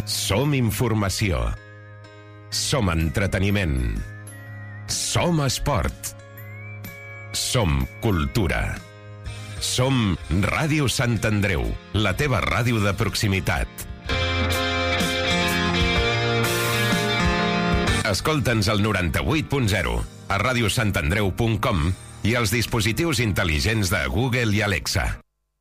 Som informació. Som entreteniment. Som esport. Som cultura. Som Ràdio Sant Andreu, la teva ràdio de proximitat. Escolta'ns al 98.0, a radiosantandreu.com i als dispositius intel·ligents de Google i Alexa.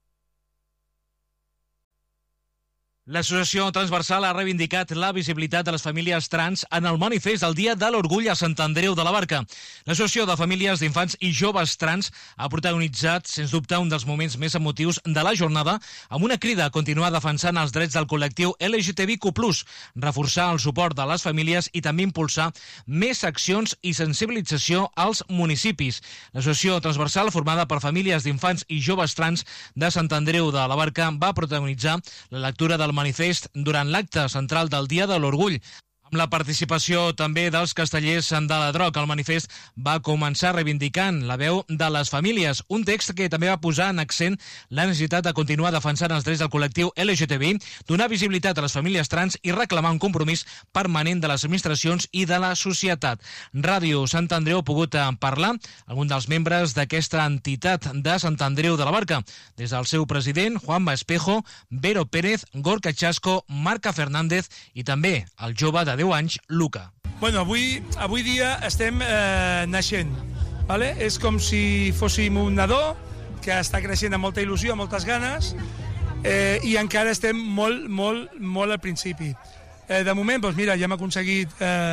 L'associació transversal ha reivindicat la visibilitat de les famílies trans en el manifest del Dia de l'Orgull a Sant Andreu de la Barca. L'associació de famílies d'infants i joves trans ha protagonitzat, sens dubte, un dels moments més emotius de la jornada amb una crida a continuar defensant els drets del col·lectiu LGTBIQ+, reforçar el suport de les famílies i també impulsar més accions i sensibilització als municipis. L'associació transversal, formada per famílies d'infants i joves trans de Sant Andreu de la Barca, va protagonitzar la lectura del manifest durant l'acte central del Dia de l'Orgull. Amb la participació també dels castellers de la Droc, el manifest va començar reivindicant la veu de les famílies, un text que també va posar en accent la necessitat de continuar defensant els drets del col·lectiu LGTBI, donar visibilitat a les famílies trans i reclamar un compromís permanent de les administracions i de la societat. Ràdio Sant Andreu ha pogut parlar algun dels membres d'aquesta entitat de Sant Andreu de la Barca, des del seu president, Juanma Espejo, Vero Pérez, Gorka Chasco, Marca Fernández i també el jove de 10 anys, Luca. Bueno, avui dia estem naixent, ¿vale? És com si fóssim un nadó que està creixent amb molta il·lusió, amb moltes ganes, i encara estem molt al principi. De moment, doncs mira, ja hem aconseguit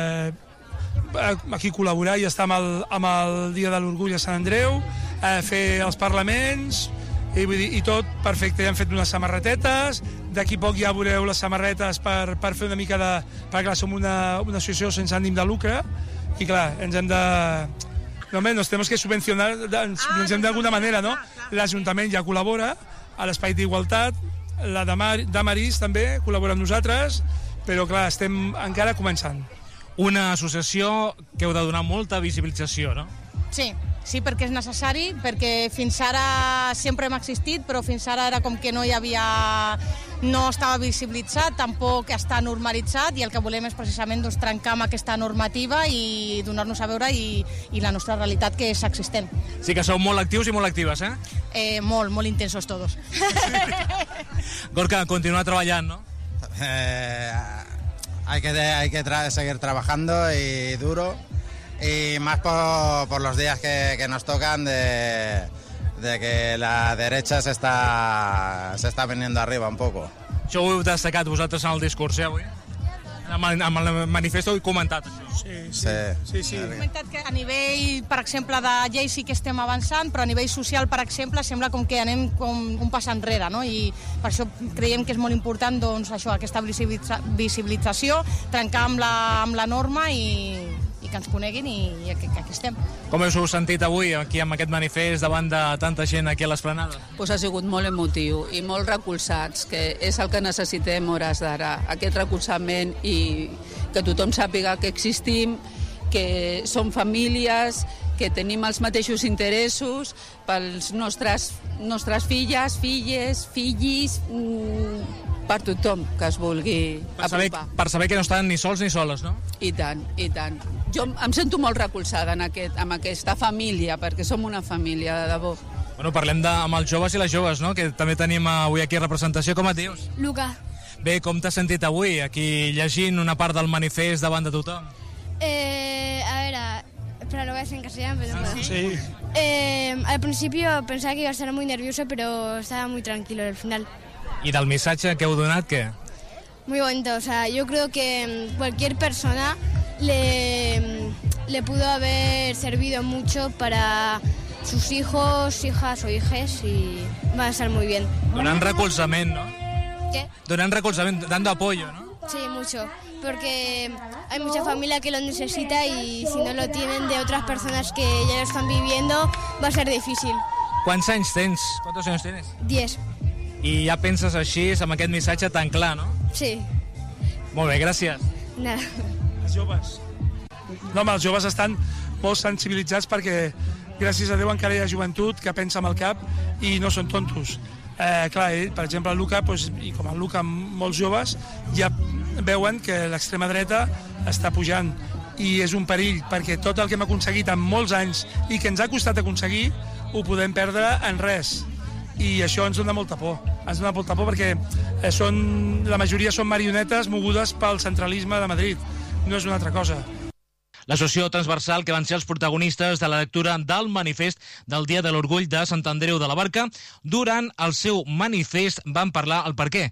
aquí col·laborar i estar amb el Dia de l'Orgull a Sant Andreu, fer els parlaments, i tot perfecte. Ja hem fet unes samarretetes, d'aquí poc ja veureu les samarretes per fer una mica de... perquè clar, som una associació sense ànim de lucre i clar, ens hem de... nos tenemos que subvencionar, ens hem d'alguna manera, no? L'Ajuntament ja col·labora, a l'Espai d'Igualtat, la Damaris també col·labora amb nosaltres, però clar, estem encara començant. Una associació que heu de donar molta visibilització, no? Sí, perquè és necessari, perquè fins ara sempre hem existit, però fins ara era com que no estava visibilitzat, tampoc està normalitzat, i el que volem és precisament trencar amb aquesta normativa i donar-nos a veure i la nostra realitat que és existent. Sí que sou molt actius i molt actives, eh? Molt intensos todos. Gorka, continuar treballant, ¿no? Hay que seguir trabajando y duro. Y más por los días que nos tocan de que la derecha se está viniendo arriba un poco. Això ho heu destacat vosaltres en el discurs, avui? Amb el manifest ho heu comentat, això. Sí. He comentat que a nivell, per exemple, de llei sí que estem avançant, però a nivell social, per exemple, sembla com que anem com un pas enrere, no? I per això creiem que és molt important, doncs, això, aquesta visibilització, trencar amb la norma i que ens coneguin i aquí estem. Com us heu sentit avui aquí amb aquest manifest davant de tanta gent aquí a l'Esplanada? Pues ha sigut molt emotiu i molt recolzats, que és el que necessitem hores d'ara, aquest recolzament i que tothom sàpiga que existim, que som famílies, que tenim els mateixos interessos pels nostres filles, fills, per tothom que es vulgui apropar. Per saber que no estan ni sols ni soles, no? I tant. Jo em sento molt recolzada amb aquesta família, perquè som una família, de debò. Bueno, parlem amb els joves i les joves, no? Que també tenim avui aquí representació. Com et dius? Luca. Bé, com t'has sentit avui, aquí llegint una part del manifest davant de tothom? A ver, espera, lo voy a hacer en castellano, pero no puedo. Sí. Al principio pensaba que iba a estar muy nervioso, pero estaba muy tranquilo al final. I del missatge que heu donat, què? Muy bonito, o sea, yo creo que cualquier persona le pudo haber servido mucho para sus hijos, hijas o hijes y van a estar muy bien. Donant recolzament, no? ¿Qué? Donant recolzament, dando apoyo, ¿no? Sí, mucho, porque hay mucha familia que lo necesita y si no lo tienen de otras personas que ya lo están viviendo, va a ser difícil. Quants anys tens? ¿Cuántos años tienes? 10. I ja penses així, amb aquest missatge tan clar, no? Sí. Molt bé, gràcies. Nada. Els joves. No, home, els joves estan molt sensibilitzats perquè, gràcies a Déu, encara hi ha joventut que pensa amb el cap i no són tontos. Clar, per exemple, el Luca, i com el Luca, molts joves, ja veuen que l'extrema dreta està pujant i és un perill, perquè tot el que hem aconseguit en molts anys i que ens ha costat aconseguir, ho podem perdre en res. I això ens dona molta por. Ens dona molta por perquè la majoria són marionetes mogudes pel centralisme de Madrid. No és una altra cosa. L'associació transversal que van ser els protagonistes de la lectura del manifest del Dia de l'Orgull de Sant Andreu de la Barca. Durant el seu manifest van parlar el perquè